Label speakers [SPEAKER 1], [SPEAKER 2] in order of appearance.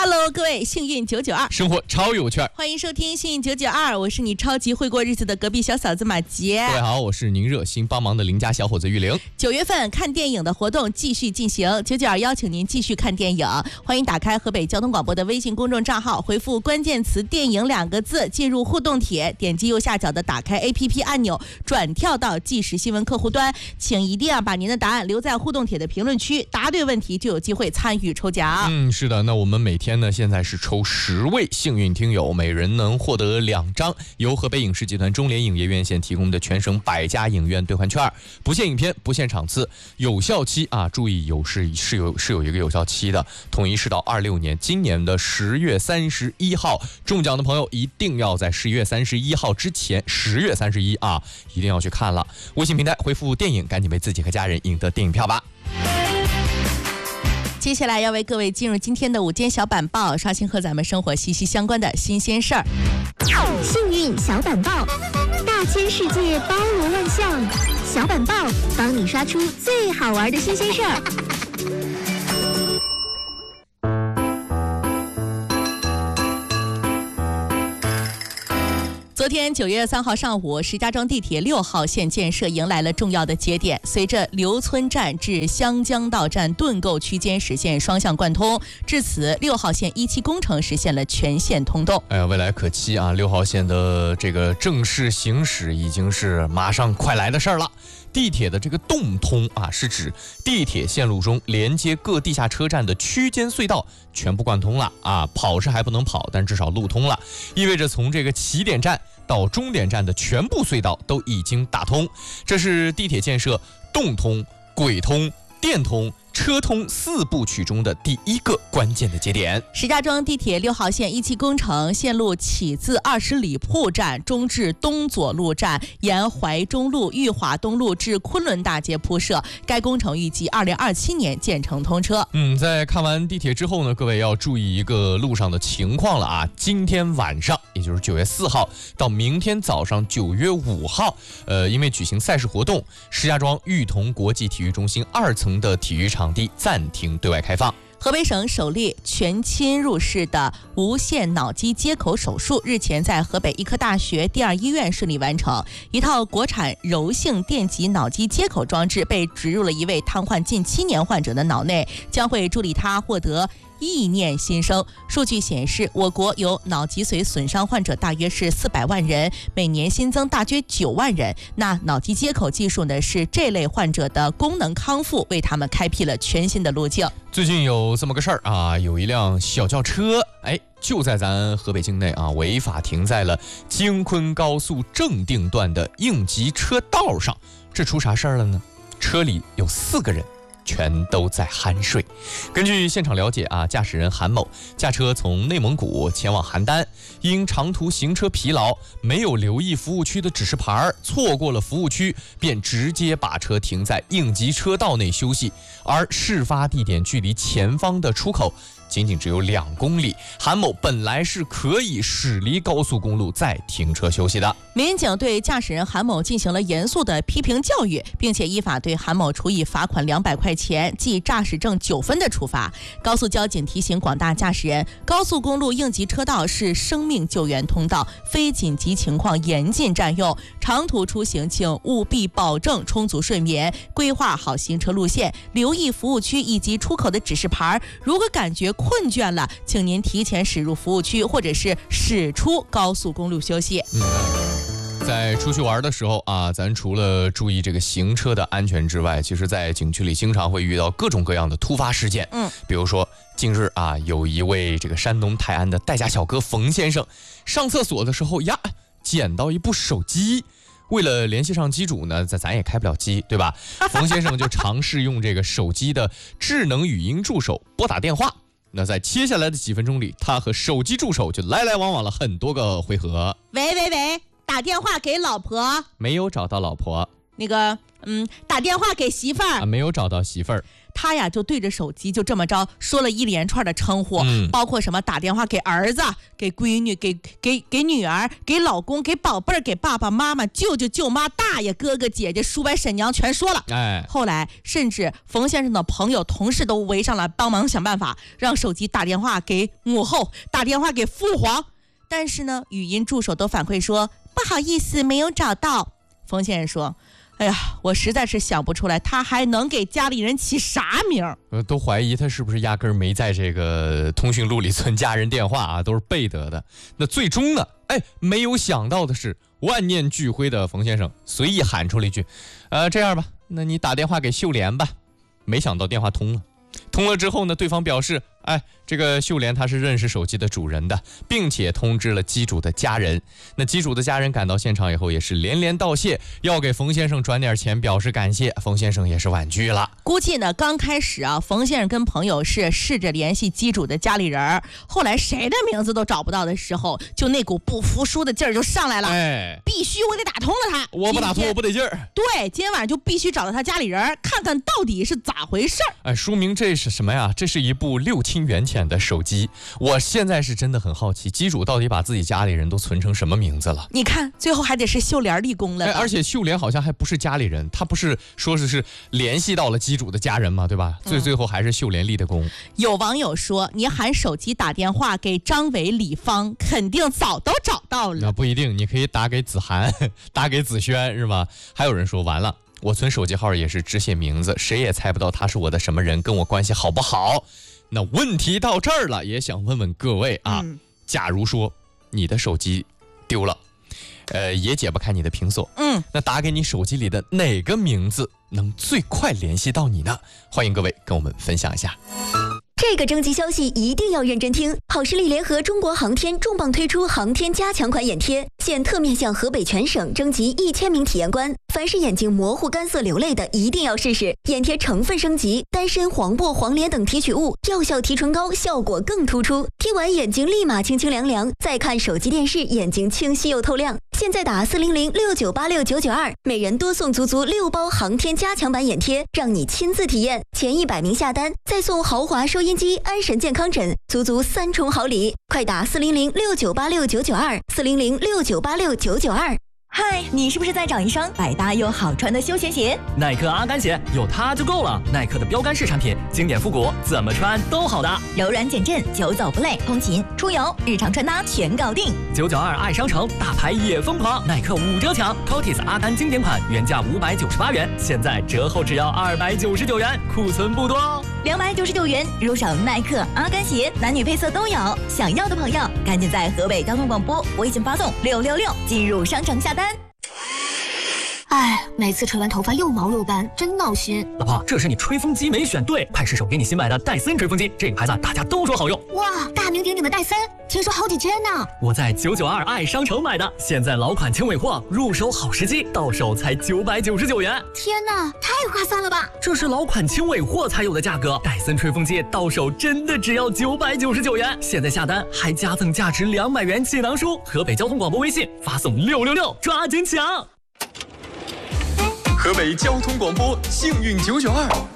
[SPEAKER 1] Hello， 各位幸运992，
[SPEAKER 2] 生活超有趣，
[SPEAKER 1] 欢迎收听幸运992，我是你超级会过日子的隔壁小嫂子马杰。
[SPEAKER 2] 各位好，我是您热心帮忙的邻家小伙子玉玲。
[SPEAKER 1] 9月份看电影的活动继续进行，992邀请您继续看电影，欢迎打开河北交通广播的微信公众账号，回复关键词电影2个字，进入互动帖，点击右下角的打开 APP 按钮，转跳到即时新闻客户端，请一定要把您的答案留在互动帖的评论区，答对问题就有机会参与抽奖。
[SPEAKER 2] 是的，那我们每天呢现在是抽10位幸运听友，每人能获得2张由河北影视集团中联影业院线提供的全省100家影院兑换券，不限影片，不限场次，有效期啊，注意是有一个有效期的，统一是到26年，今年的10月31号，中奖的朋友一定要在11月31号之前，10月31啊，一定要去看了。微信平台回复电影，赶紧为自己和家人赢得电影票吧。
[SPEAKER 1] 接下来要为各位进入今天的午间小板报，刷新和咱们生活息息相关的新鲜事儿。
[SPEAKER 3] 幸运小板报，大千世界包罗万象，小板报帮你刷出最好玩的新鲜事儿。
[SPEAKER 1] 昨天9月3号上午，石家庄地铁6号线建设迎来了重要的节点。随着刘村站至湘江道站盾构区间实现双向贯通，至此6号线1期工程实现了全线通动。
[SPEAKER 2] 未来可期啊！6号线的这个正式行驶已经是马上快来的事儿了。地铁的这个动通啊，是指地铁线路中连接各地下车站的区间隧道全部贯通了啊，跑是还不能跑，但至少路通了，意味着从这个起点站到终点站的全部隧道都已经打通。这是地铁建设动通、轨通、电通、车通4部曲中的第一个关键的节点。
[SPEAKER 1] 石家庄地铁6号线1期工程线路起自20里铺站，中至东左路站，沿淮中路、裕华东路至昆仑大街铺设。该工程预计2027年建成通车。
[SPEAKER 2] 在看完地铁之后呢，各位要注意一个路上的情况了啊！今天晚上，也就是9月4号到明天早上9月5号，因为举行赛事活动，石家庄裕彤国际体育中心2层的体育场地暂停对外开放。
[SPEAKER 1] 河北省首例全侵入式的无线脑机接口手术日前在河北医科大学第2医院顺利完成，一套国产柔性电极脑机接口装置被植入了一位瘫痪近7年患者的脑内，将会助力他获得意念新生。数据显示，我国有脑脊髓损伤患者大约是400万人，每年新增大约9万人。那脑机接口技术呢，是这类患者的功能康复，为他们开辟了全新的路径。
[SPEAKER 2] 最近有这么个事儿啊，有一辆小轿车，就在咱河北境内啊，违法停在了京昆高速正定段的应急车道上。这出啥事儿了呢？车里有4个人。全都在酣睡。根据现场了解啊，驾驶人韩某驾车从内蒙古前往邯郸，因长途行车疲劳，没有留意服务区的指示牌，错过了服务区，便直接把车停在应急车道内休息。而事发地点距离前方的出口仅仅只有2公里，韩某本来是可以驶离高速公路再停车休息的。
[SPEAKER 1] 民警对驾驶人韩某进行了严肃的批评教育，并且依法对韩某处以罚款200块钱记驾驶证9分的处罚。高速交警提醒广大驾驶人，高速公路应急车道是生命救援通道，非紧急情况严禁占用。长途出行请务必保证充足睡眠，规划好行车路线，留意服务区以及出口的指示牌。如果感觉困倦了，请您提前驶入服务区，或者是驶出高速公路休息。
[SPEAKER 2] 在出去玩的时候啊，咱除了注意这个行车的安全之外，其实在景区里经常会遇到各种各样的突发事件。比如说近日啊，有一位这个山东泰安的代驾小哥冯先生上厕所的时候呀，捡到一部手机。为了联系上机主呢，咱也开不了机，对吧？冯先生就尝试用这个手机的智能语音助手拨打电话。那在接下来的几分钟里，他和手机助手就来来往往了很多个回合。
[SPEAKER 1] 喂，打电话给老婆。
[SPEAKER 2] 没有找到老婆。
[SPEAKER 1] 那个打电话给媳妇儿
[SPEAKER 2] 没有找到媳妇儿。
[SPEAKER 1] 他呀就对着手机就这么着说了一连串的称呼，包括什么打电话给儿子、给闺女、给女儿、给老公、给宝贝儿、给爸爸妈妈、舅舅舅妈、大爷哥哥姐姐、叔伯婶娘全说了。后来甚至冯先生的朋友同事都围上来帮忙想办法，让手机打电话给母后，打电话给父皇。但是呢，语音助手都反馈说不好意思，没有找到。冯先生说，哎呀，我实在是想不出来，他还能给家里人起啥名？
[SPEAKER 2] 都怀疑他是不是压根儿没在这个通讯录里存家人电话啊，都是背得的。那最终呢，没有想到的是，万念俱灰的冯先生随意喊出了一句：“这样吧，那你打电话给秀莲吧。”没想到电话通了。通了之后呢，对方表示，这个秀莲她是认识手机的主人的，并且通知了机主的家人。那机主的家人赶到现场以后也是连连道谢，要给冯先生转点钱表示感谢。冯先生也是婉拒了。
[SPEAKER 1] 估计呢，刚开始啊，冯先生跟朋友是试着联系机主的家里人，后来谁的名字都找不到的时候，就那股不服输的劲儿就上来了。必须我得打通了他，
[SPEAKER 2] 我不打通我不得劲儿。
[SPEAKER 1] 对，今天晚上就必须找到他家里人，看看到底是咋回事儿。
[SPEAKER 2] 说明这是什么呀？这是一部6000元钱的手机。我现在是真的很好奇，机主到底把自己家里人都存成什么名字了？
[SPEAKER 1] 你看，最后还得是秀莲立功了。
[SPEAKER 2] 而且秀莲好像还不是家里人，他不是说是联系到了机主的家人嘛，对吧？最后还是秀莲立的功。
[SPEAKER 1] 有网友说，你喊手机打电话给张伟、李芳，肯定早都找到了。
[SPEAKER 2] 那不一定，你可以打给子涵，打给子轩，是吧？还有人说，完了，我存手机号也是只写名字，谁也猜不到他是我的什么人，跟我关系好不好。那问题到这儿了，也想问问各位啊，假如说你的手机丢了，也解不开你的屏锁，那打给你手机里的哪个名字能最快联系到你呢？欢迎各位跟我们分享一下。
[SPEAKER 3] 这个征集消息一定要认真听。好视力联合中国航天重磅推出航天加强款眼贴，现特面向河北全省征集1000名体验官，凡是眼睛模糊、干涩、流泪的，一定要试试。眼贴成分升级，丹参、黄柏、黄连等提取物，药效提纯高，效果更突出。贴完眼睛立马清清凉凉，再看手机电视，眼睛清晰又透亮。现在打40069869992，每人多送足6包航天加强版眼贴，让你亲自体验。前100名下单，再送豪华收音机、安神健康枕，足3重好礼。快打400698699240069869992。
[SPEAKER 4] 嗨，你是不是在找一双百搭又好穿的休闲鞋？
[SPEAKER 5] 耐克阿甘鞋有它就够了。耐克的标杆式产品，经典复古，怎么穿都好搭，
[SPEAKER 4] 柔软减震，久走不累，通勤、出游、日常穿搭全搞定。
[SPEAKER 5] 992爱商城大牌也疯狂，耐克5折抢 ，Cotis 阿甘经典款原价598元，现在折后只要299元，库存不多哦。
[SPEAKER 4] 299元入手耐克阿甘鞋，男女配色都有。想要的朋友赶紧在河北交通广播微信发送666进入商城下单。
[SPEAKER 6] 每次吹完头发又毛又干，真闹心。
[SPEAKER 5] 老婆，这是你吹风机没选对，快试手给你新买的戴森吹风机，这个牌子大家都说好用。
[SPEAKER 6] 哇，大名鼎鼎的戴森，听说好几千呢。
[SPEAKER 5] 我在992爱商城买的，现在老款轻尾货，入手好时机，到手才999元。
[SPEAKER 6] 天哪，太划算了吧！
[SPEAKER 5] 这是老款轻尾货才有的价格，戴森吹风机到手真的只要999元。现在下单还加赠价值200元气囊书。河北交通广播微信发送666，抓紧抢！
[SPEAKER 2] 河北交通广播幸运992。